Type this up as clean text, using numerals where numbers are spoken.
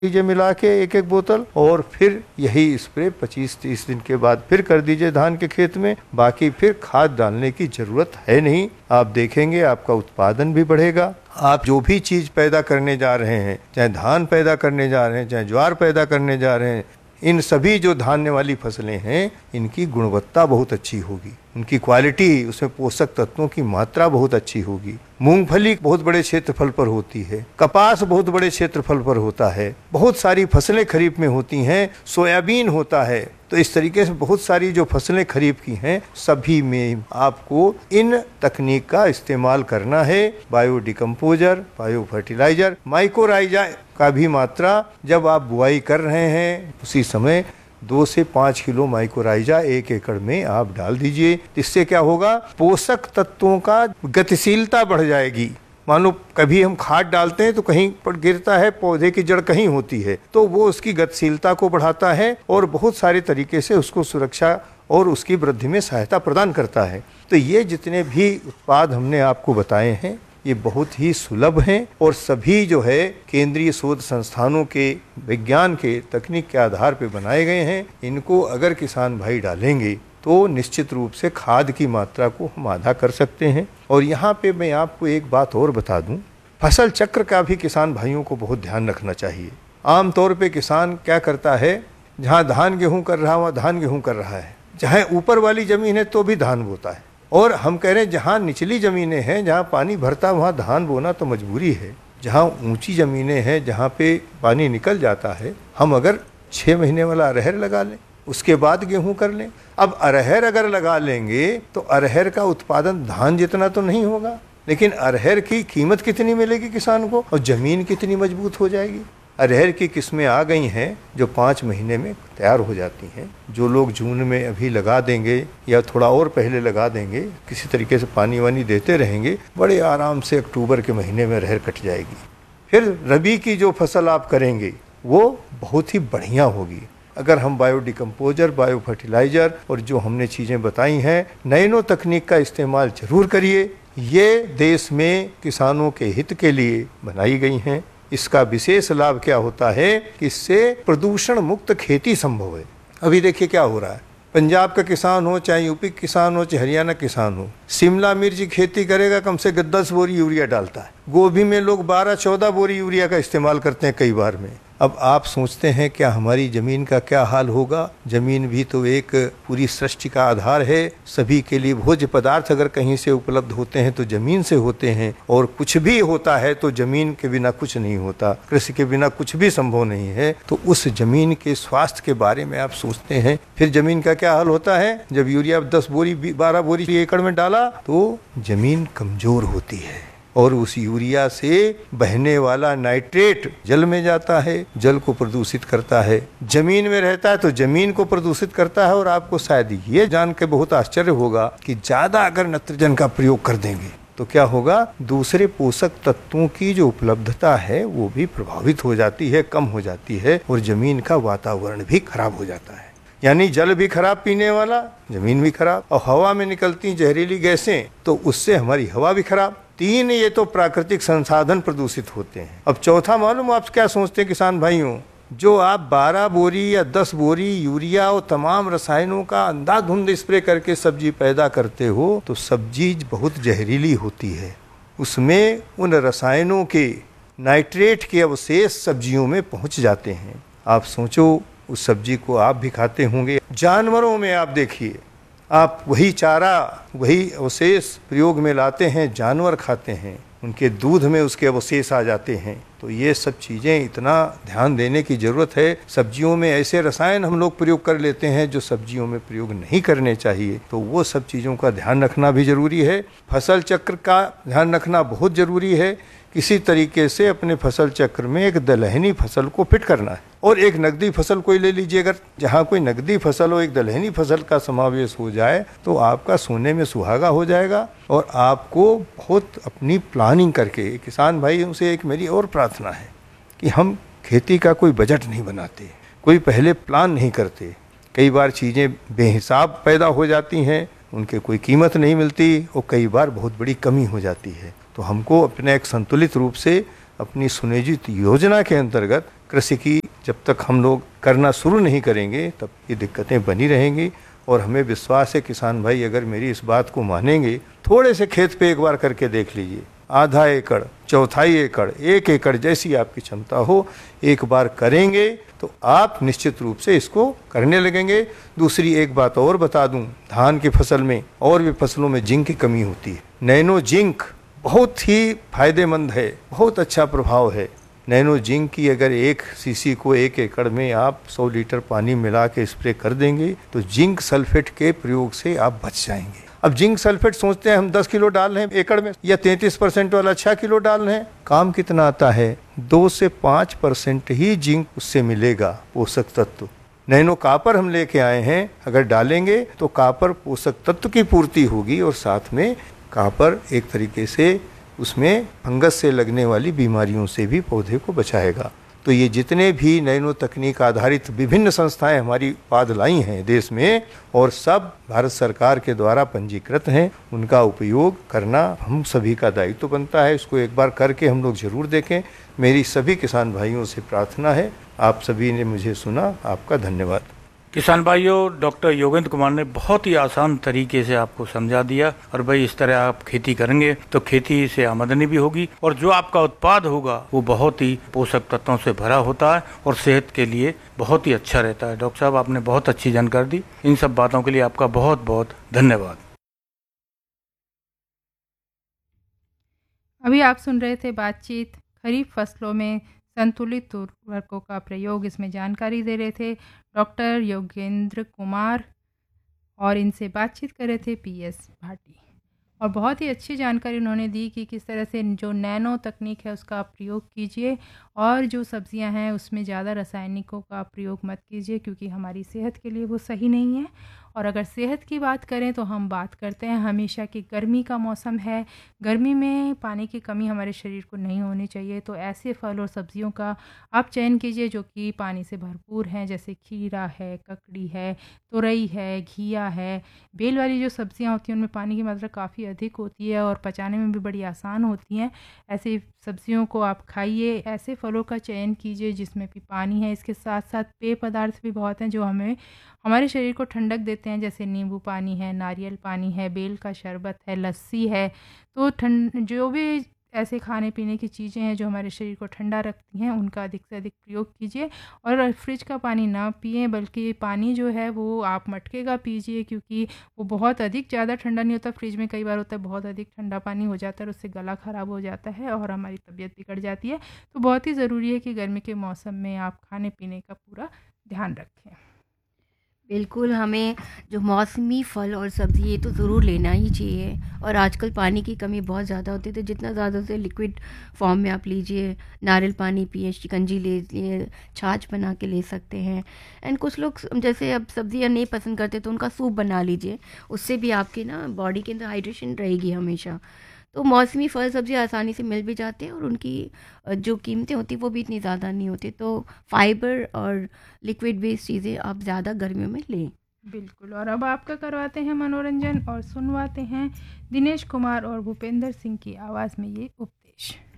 दीजिए मिला के एक एक बोतल, और फिर यही स्प्रे 25-30 दिन के बाद फिर कर दीजिए धान के खेत में। बाकी फिर खाद डालने की जरूरत है नहीं। आप देखेंगे आपका उत्पादन भी बढ़ेगा। आप जो भी चीज पैदा करने जा रहे हैं, चाहे धान पैदा करने जा रहे हैं, चाहे ज्वार पैदा करने जा रहे हैं, इन सभी जो धान्य वाली फसलें हैं, इनकी गुणवत्ता बहुत अच्छी होगी, उनकी क्वालिटी, उसमें पोषक तत्वों की मात्रा बहुत अच्छी होगी। मूंगफली बहुत बड़े क्षेत्रफल पर होती है, कपास बहुत बड़े क्षेत्रफल पर होता है, बहुत सारी फसलें खरीफ में होती हैं, सोयाबीन होता है। तो इस तरीके से बहुत सारी जो फसलें खरीफ की हैं, सभी में आपको इन तकनीक का इस्तेमाल करना है। Bio decomposer, bio fertiliser, mycorrhiza का भी मात्रा जब आप बुआई कर रहे हैं उसी समय 2 से 5 किलो माइक्रोराइजा 1 एकड़ में आप डाल दीजिए। इससे क्या होगा, पोषक तत्वों का गतिशीलता बढ़ जाएगी। मान लो कभी हम खाद डालते हैं तो कहीं पर गिरता है, पौधे की जड़ कहीं होती है, तो वो उसकी गतिशीलता को बढ़ाता है और बहुत सारे तरीके से उसको सुरक्षा और उसकी वृद्धि में सहायता प्रदान करता है। तो ये जितने भी उत्पाद हमने आपको बताए हैं, ये बहुत ही सुलभ हैं और सभी जो है केंद्रीय शोध संस्थानों के विज्ञान के तकनीक के आधार पर बनाए गए हैं। इनको अगर किसान भाई डालेंगे तो निश्चित रूप से खाद की मात्रा को हम आधा कर सकते हैं। और यहाँ पे मैं आपको एक बात और बता दूं, फसल चक्र का भी किसान भाइयों को बहुत ध्यान रखना चाहिए। आमतौर पे किसान क्या करता है, जहाँ धान गेहूँ कर रहा है वहाँ धान गेहूँ कर रहा है, जहाँ ऊपर वाली जमीन है तो भी धान बोता है। और हम कह रहे हैं जहाँ निचली ज़मीनें हैं, जहाँ पानी भरता वहाँ धान बोना तो मजबूरी है। जहाँ ऊंची ज़मीनें हैं, जहाँ पे पानी निकल जाता है, हम अगर 6 महीने वाला अरहर लगा लें, उसके बाद गेहूं कर लें। अब अरहर अगर लगा लेंगे तो अरहर का उत्पादन धान जितना तो नहीं होगा, लेकिन अरहर की कीमत कितनी मिलेगी किसान को और ज़मीन कितनी मजबूत हो जाएगी। अरहर की किस्में आ गई हैं जो 5 महीने में तैयार हो जाती हैं। जो लोग जून में अभी लगा देंगे या थोड़ा और पहले लगा देंगे, किसी तरीके से पानी वानी देते रहेंगे, बड़े आराम से अक्टूबर के महीने में अरहर कट जाएगी। फिर रबी की जो फसल आप करेंगे वो बहुत ही बढ़िया होगी। अगर हम बायो डिकम्पोजर, बायो फर्टिलाइजर और जो हमने चीज़ें बताई हैं, नैनो तकनीक का इस्तेमाल जरूर करिए। ये देश में किसानों के हित के लिए बनाई गई हैं। इसका विशेष लाभ क्या होता है कि इससे प्रदूषण मुक्त खेती संभव है। अभी देखिए क्या हो रहा है, पंजाब का किसान हो, चाहे यूपी किसान हो, चाहे हरियाणा किसान हो, शिमला मिर्च की खेती करेगा, कम से 10 बोरी यूरिया डालता है। गोभी में लोग 12-14 बोरी यूरिया का इस्तेमाल करते हैं कई बार में। अब आप सोचते हैं क्या हमारी ज़मीन का क्या हाल होगा। ज़मीन भी तो एक पूरी सृष्टि का आधार है। सभी के लिए भोज्य पदार्थ अगर कहीं से उपलब्ध होते हैं तो ज़मीन से होते हैं, और कुछ भी होता है तो ज़मीन के बिना कुछ नहीं होता, कृषि के बिना कुछ भी संभव नहीं है। तो उस ज़मीन के स्वास्थ्य के बारे में आप सोचते हैं, फिर ज़मीन का क्या हाल होता है। जब यूरिया 10 बोरी 12 बोरी एकड़ में डाला तो ज़मीन कमज़ोर होती है और उस यूरिया से बहने वाला नाइट्रेट जल में जाता है, जल को प्रदूषित करता है। जमीन में रहता है तो जमीन को प्रदूषित करता है। और आपको शायद ये जान के बहुत आश्चर्य होगा कि ज्यादा अगर नाइट्रोजन का प्रयोग कर देंगे तो क्या होगा, दूसरे पोषक तत्वों की जो उपलब्धता है वो भी प्रभावित हो जाती है, कम हो जाती है, और जमीन का वातावरण भी खराब हो जाता है। यानी जल भी खराब पीने वाला, जमीन भी खराब, और हवा में निकलती जहरीली गैसें तो उससे हमारी हवा भी खराब। 3 ये तो प्राकृतिक संसाधन प्रदूषित होते हैं। अब चौथा मालूम आप क्या सोचते हैं किसान भाइयों, जो आप 12 बोरी या 10 बोरी यूरिया और तमाम रसायनों का अंधाधुंध स्प्रे करके सब्जी पैदा करते हो तो सब्जी बहुत जहरीली होती है। उसमें उन रसायनों के नाइट्रेट के अवशेष सब्जियों में पहुंच जाते हैं। आप सोचो उस सब्जी को आप भी खाते होंगे। जानवरों में आप देखिए, आप वही चारा वही अवशेष प्रयोग में लाते हैं, जानवर खाते हैं, उनके दूध में उसके अवशेष आ जाते हैं। तो ये सब चीज़ें इतना ध्यान देने की ज़रूरत है। सब्जियों में ऐसे रसायन हम लोग प्रयोग कर लेते हैं जो सब्जियों में प्रयोग नहीं करने चाहिए, तो वो सब चीज़ों का ध्यान रखना भी ज़रूरी है। फसल चक्र का ध्यान रखना बहुत ज़रूरी है। किसी तरीके से अपने फसल चक्र में एक दलहनी फसल को फिट करना है और एक नकदी फसल कोई ले लीजिए। अगर जहाँ कोई नकदी फसल हो, एक दलहनी फसल का समावेश हो जाए तो आपका सोने में सुहागा हो जाएगा। और आपको बहुत अपनी प्लानिंग करके, किसान भाई से एक मेरी और प्रार्थना है कि हम खेती का कोई बजट नहीं बनाते, कोई पहले प्लान नहीं करते। कई बार चीज़ें बेहिसाब पैदा हो जाती हैं, उनके कोई कीमत नहीं मिलती और कई बार बहुत बड़ी कमी हो जाती है। तो हमको अपने एक संतुलित रूप से अपनी सुनियोजित योजना के अंतर्गत कृषि की जब तक हम लोग करना शुरू नहीं करेंगे तब ये दिक्कतें बनी रहेंगी। और हमें विश्वास है किसान भाई अगर मेरी इस बात को मानेंगे, थोड़े से खेत पे एक बार करके देख लीजिए, आधा एकड़, चौथाई एकड़, 1 एकड़, जैसी आपकी क्षमता हो, एक बार करेंगे तो आप निश्चित रूप से इसको करने लगेंगे। दूसरी एक बात और बता दूं, धान की फसल में और भी फसलों में जिंक की कमी होती है। नैनो जिंक बहुत ही फायदेमंद है, बहुत अच्छा प्रभाव है। नैनो जिंक की अगर 1 सीसी को 1 एकड़ में आप 100 लीटर पानी मिला के स्प्रे कर देंगे तो जिंक सल्फेट के प्रयोग से आप बच जाएंगे। अब जिंक सल्फेट सोचते हैं हम 10 किलो डाल रहे हैं एकड़ में या 33% वाला 6 किलो डाल रहे हैं, काम कितना आता है? 2 से 5% ही जिंक उससे मिलेगा पोषक तत्व। नैनो कापर हम लेके आए हैं, अगर डालेंगे तो कापर पोषक तत्व की पूर्ति होगी और साथ में कापर एक तरीके से उसमें फंगस से लगने वाली बीमारियों से भी पौधे को बचाएगा। तो ये जितने भी नैनो तकनीक आधारित विभिन्न संस्थाएं हमारी उत्पाद लाई हैं देश में और सब भारत सरकार के द्वारा पंजीकृत हैं, उनका उपयोग करना हम सभी का दायित्व बनता है। इसको एक बार करके हम लोग जरूर देखें। मेरी सभी किसान भाइयों से प्रार्थना है, आप सभी ने मुझे सुना, आपका धन्यवाद। किसान भाइयों, डॉक्टर योगेंद्र कुमार ने बहुत ही आसान तरीके से आपको समझा दिया और भाई इस तरह आप खेती करेंगे तो खेती से आमदनी भी होगी और जो आपका उत्पाद होगा वो बहुत ही पोषक तत्वों से भरा होता है और सेहत के लिए बहुत ही अच्छा रहता है। डॉक्टर साहब, आपने बहुत अच्छी जानकारी दी। इन सब बातों के लिए आपका बहुत बहुत धन्यवाद। अभी आप सुन रहे थे बातचीत खरीफ फसलों में संतुलित उर्वरकों का प्रयोग। इसमें जानकारी दे रहे थे डॉक्टर योगेंद्र कुमार और इनसे बातचीत कर रहे थे PS भाटी। और बहुत ही अच्छी जानकारी उन्होंने दी कि किस तरह से जो नैनो तकनीक है उसका आप प्रयोग कीजिए और जो सब्जियां हैं उसमें ज़्यादा रासायनिकों का प्रयोग मत कीजिए क्योंकि हमारी सेहत के लिए वो सही नहीं है। और अगर सेहत की बात करें तो हम बात करते हैं हमेशा कि गर्मी का मौसम है, गर्मी में पानी की कमी हमारे शरीर को नहीं होनी चाहिए। तो ऐसे फल और सब्जियों का आप चयन कीजिए जो कि पानी से भरपूर हैं, जैसे खीरा है, ककड़ी है, तुरई है, घिया है। बेल वाली जो सब्जियां होती हैं उनमें पानी की मात्रा काफ़ी अधिक होती है और पचाने में भी बड़ी आसान होती हैं। ऐसी सब्जियों को आप खाइए, ऐसे फलों का चयन कीजिए जिसमें भी पानी है। इसके साथ साथ पेय पदार्थ भी बहुत हैं जो हमें हमारे शरीर को ठंडक देते हैं, जैसे नींबू पानी है, नारियल पानी है, बेल का शरबत है, लस्सी है। तो जो भी ऐसे खाने पीने की चीज़ें हैं जो हमारे शरीर को ठंडा रखती हैं उनका अधिक से अधिक प्रयोग कीजिए। और फ्रिज का पानी ना पिएं, बल्कि पानी जो है वो आप मटके का पीजिए क्योंकि वो बहुत अधिक ज़्यादा ठंडा नहीं होता। फ्रिज में कई बार होता है बहुत अधिक ठंडा पानी हो जाता है और उससे गला ख़राब हो जाता है और हमारी तबीयत बिगड़ जाती है। तो बहुत ही ज़रूरी है कि गर्मी के मौसम में आप खाने पीने का पूरा ध्यान रखें। बिल्कुल, हमें जो मौसमी फल और सब्ज़ी ये तो ज़रूर लेना ही चाहिए। और आजकल पानी की कमी बहुत ज़्यादा होती है तो जितना ज़्यादा से लिक्विड फॉर्म में आप लीजिए, नारियल पानी पिए, शिकंजी ले लिए, छाछ बना के ले सकते हैं। एंड कुछ लोग जैसे अब सब्ज़ियाँ नहीं पसंद करते तो उनका सूप बना लीजिए, उससे भी आपकी ना बॉडी के अंदर हाइड्रेशन रहेगी हमेशा। तो मौसमी फल सब्ज़ी आसानी से मिल भी जाते हैं और उनकी जो कीमतें होती हैं वो भी इतनी ज़्यादा नहीं होती। तो फाइबर और लिक्विड बेस्ड चीज़ें आप ज़्यादा गर्मियों में लें। बिल्कुल। और अब आपका करवाते हैं मनोरंजन और सुनवाते हैं दिनेश कुमार और भूपेंद्र सिंह की आवाज़ में ये उपदेश।